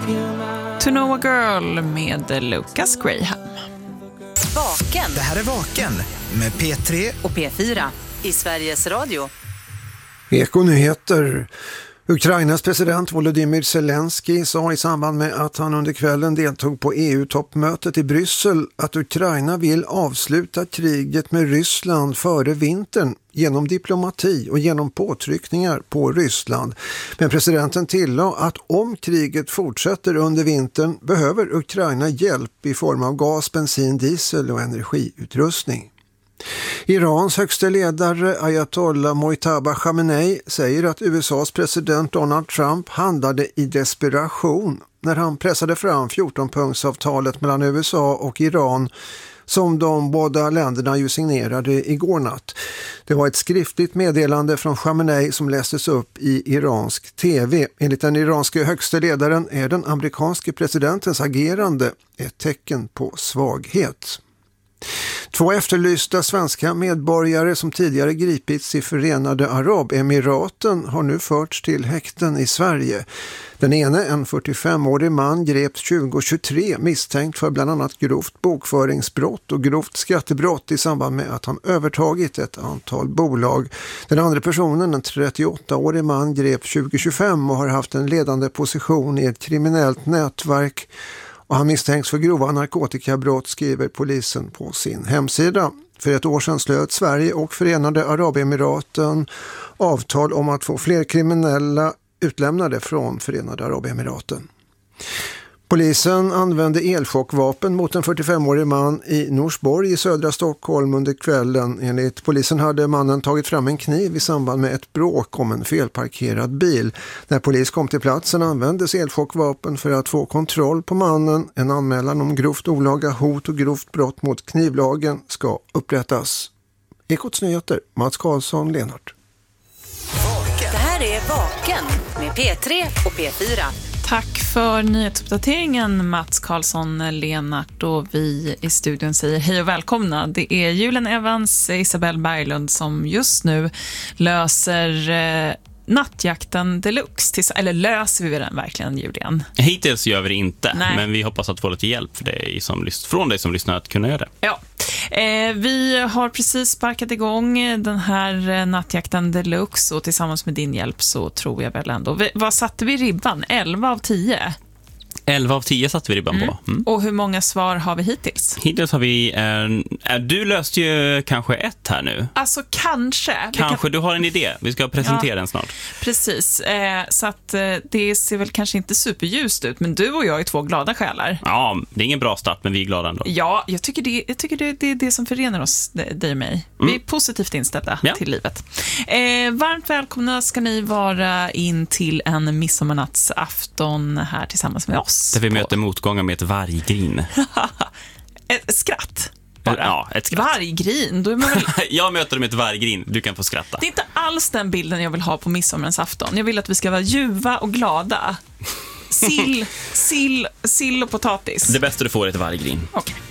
To Know a Girl med Lucas Graham. Vaken. Det här är Vaken med P3 och P4 i Sveriges Radio. Ekonyheter. Ukrainas president Volodymyr Zelensky sa i samband med att han under kvällen deltog på EU-toppmötet i Bryssel att Ukraina vill avsluta kriget med Ryssland före vintern genom diplomati och genom påtryckningar på Ryssland. Men presidenten tillade att om kriget fortsätter under vintern behöver Ukraina hjälp i form av gas, bensin, diesel och energiutrustning. Irans högsta ledare Ayatollah Mojtaba Khamenei säger att USAs president Donald Trump handlade i desperation när han pressade fram 14-punktsavtalet mellan USA och Iran som de båda länderna ju signerade igår natt. Det var ett skriftligt meddelande från Khamenei som lästes upp i iransk tv. Enligt den iranske högsta ledaren är den amerikanske presidentens agerande ett tecken på svaghet. 2 efterlysta svenska medborgare som tidigare gripits i Förenade Arabemiraten har nu förts till häkten i Sverige. Den ene, en 45-årig man, greps 2023 misstänkt för bland annat grovt bokföringsbrott och grovt skattebrott i samband med att han övertagit ett antal bolag. Den andra personen, en 38-årig man, greps 2025 och har haft en ledande position i ett kriminellt nätverk. Och han misstänks för grova narkotikabrott, skriver polisen på sin hemsida. För ett år sedan slöt Sverige och Förenade Arabemiraten avtal om att få fler kriminella utlämnade från Förenade Arabemiraten. Polisen använde elchockvapen mot en 45-årig man i Norsborg i södra Stockholm under kvällen. Enligt polisen hade mannen tagit fram en kniv i samband med ett bråk om en felparkerad bil. När polis kom till platsen användes elchockvapen för att få kontroll på mannen. En anmälan om grovt olaga hot och grovt brott mot knivlagen ska upprättas. Ekots nyheter, Mats Karlsson, Lenart. Det här är Vaken med P3 och P4. Tack för nyhetsuppdateringen, Mats Karlsson, Lenart, och vi i studion säger hej och välkomna. Det är Julen Evans, Isabel Berglund som just nu löser nattjakten deluxe. Eller löser vi den verkligen, Julian? Hittills gör vi det inte, Nej. Men vi hoppas att få lite hjälp för dig från dig som lyssnar att kunna göra det. Ja. Vi har precis sparkat igång den här nattjakten deluxe och tillsammans med din hjälp så tror jag väl ändå. Vad satte vi ribban? 11 av 10? 11 av 10 satte vi ribban på. Mm. Och hur många svar har vi hittills? Hittills har vi... du löste ju kanske 1 här nu. Alltså kanske. Du har en idé. Vi ska presentera den snart. Precis. Så att det ser väl kanske inte superljust ut. Men du och jag är 2 glada själar. Ja, det är ingen bra start, men vi är glada ändå. Ja, jag tycker det är det som förenar oss, dig och mig. Vi är positivt inställda till livet. Varmt välkomna ska ni vara in till en midsommarnattsafton här tillsammans med oss. Där vi möter motgångar med ett varggrin. Ett skratt. Bara. Ja, ett skratt. Varggrin, då är man väl... Jag möter dem med ett varggrin, du kan få skratta. Det är inte alls den bilden jag vill ha på midsommarens afton. Jag vill att vi ska vara ljuva och glada. Sill och potatis. Det bästa du får är ett varggrin. Okej.